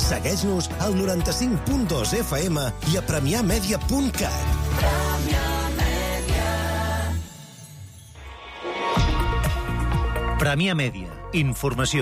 Segueix-nos al 95.2 FM i a premiamedia.cat. Premià Mèdia. Informació.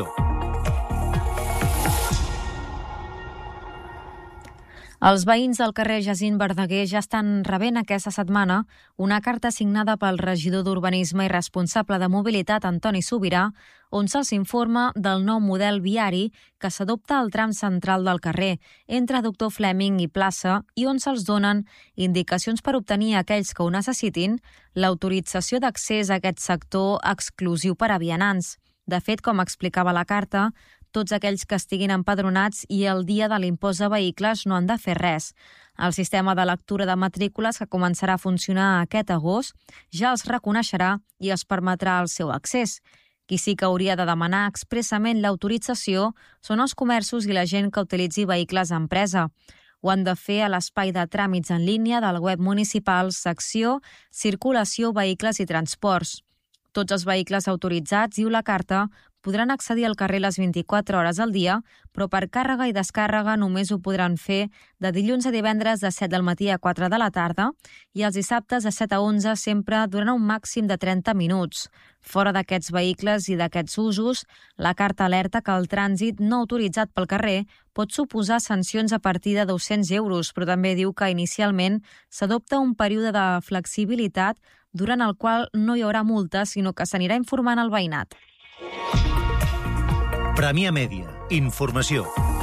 Els veïns del carrer Jacint Verdaguer ja estan rebent aquesta setmana una carta signada pel regidor d'Urbanisme i responsable de mobilitat, Antoni Subirà, on se'ls informa del nou model viari que s'adopta al tram central del carrer, entre Doctor Fleming i Plaça, i on se'ls donen indicacions per obtenir a aquells que ho necessitin l'autorització d'accés a aquest sector exclusiu per a vianants. De fet, com explicava la carta, tots aquells que estiguin empadronats i el dia de l'impost de vehicles no han de fer res. El sistema de lectura de matrícules, que començarà a funcionar aquest agost, ja els reconeixerà i els permetrà el seu accés. Qui sí que hauria de demanar expressament l'autorització són els comerços i la gent que utilitzi vehicles d'empresa. Ho han de fer a l'espai de tràmits en línia del web municipal, secció Circulació, Vehicles i Transports. Tots els vehicles autoritzats, diu la carta, podran accedir al carrer les 24 hores al dia, però per càrrega i descàrrega només ho podran fer de dilluns a divendres de 7 del matí a 4 de la tarda i els dissabtes de 7 a 11 sempre durant un màxim de 30 minuts. Fora d'aquests vehicles i d'aquests usos, la carta alerta que el trànsit no autoritzat pel carrer pot suposar sancions a partir de 200 euros, però també diu que inicialment s'adopta un període de flexibilitat durant el qual no hi haurà multa, sinó que s'anirà informant al veïnat. Premià Mèdia. Informació.